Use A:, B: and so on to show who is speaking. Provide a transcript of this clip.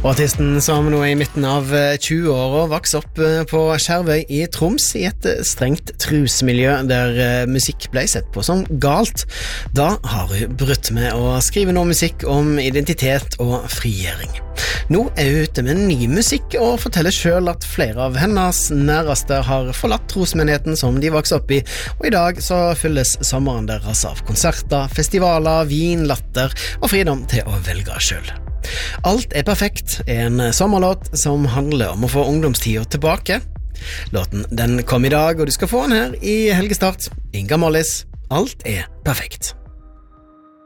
A: Artisten som nå I midten av 20-åra vokste opp på Skjervøy I Troms I et strengt trusmiljø der musikk ble sett på som galt. Da har hun brutt med å skrive noe musikk om identitet og frigjøring. Nå hun ute med ny musikk og forteller selv at flere av hennes næreste har forlatt trosmenigheten som de vokste opp I, og I dag så fylles sommeren deres av konserter, festivaler, vin, latter og fridom til å velge selv. Alt perfekt en sommerlåt som handler om å få ungdomstida tilbake. Låten den kom I dag, og du skal få den her I helgestart. Inga Mollis, alt perfekt.